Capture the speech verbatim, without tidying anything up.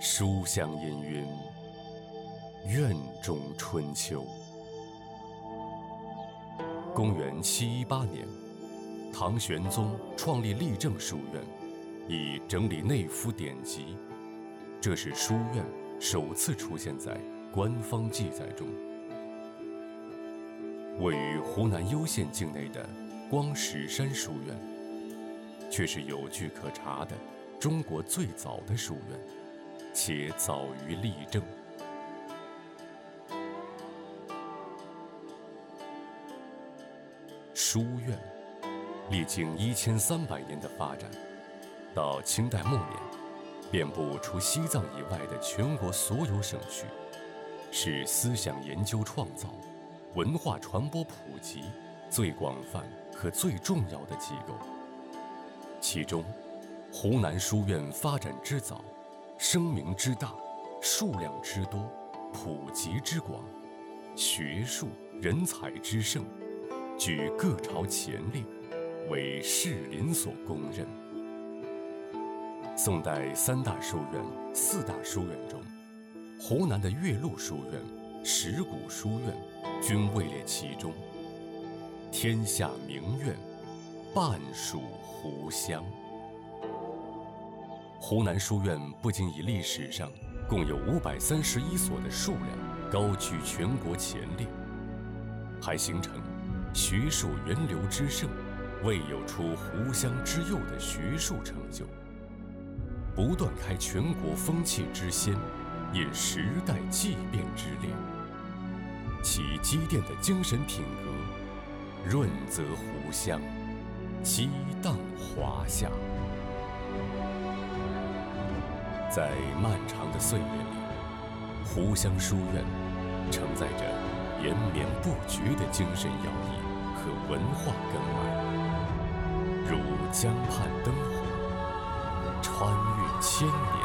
书香氤氲，院中春秋。公元七一八年，唐玄宗创立立正书院，以整理内府典籍。这是书院首次出现在官方记载中。位于湖南攸县境内的光石山书院，却是有据可查的中国最早的书院，且早于立正。书院历经一千三百年的发展，到清代末年，遍布除西藏以外的全国所有省区，是思想研究创造、文化传播普及最广泛和最重要的机构。其中，湖南书院发展之早，声名之大，数量之多，普及之广，学术人才之盛，居各朝前列，为士林所公认。宋代三大书院、四大书院中，湖南的岳麓书院、石鼓书院均位列其中。天下名院，半属湖湘。湖南书院不仅以历史上共有五百三十一所的数量高居全国前列，还形成学术源流之盛，未有出湖湘之右的学术成就，不断开全国风气之先，引时代际变之列。其积淀的精神品格，润泽湖湘，激荡华夏。在漫长的岁月里，湖湘书院承载着延绵不绝的精神要义和文化根脉，如江畔灯火，穿越千年。